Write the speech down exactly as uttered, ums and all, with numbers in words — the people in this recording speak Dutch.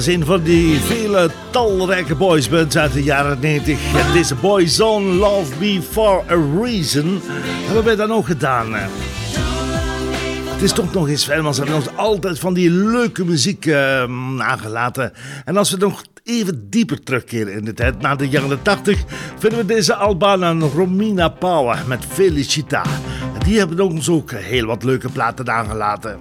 Dat is een van die vele talrijke boysbands uit de jaren negentig. En deze Boyzone, Love Me For A Reason, hebben wij dan ook gedaan. Het is toch nog eens fijn, want ze hebben ons altijd van die leuke muziek uh, nagelaten. En als we nog even dieper terugkeren in de tijd, na de jaren tachtig, vinden we deze Albana Romina Power met Felicita. Die hebben ons ook heel wat leuke platen nagelaten.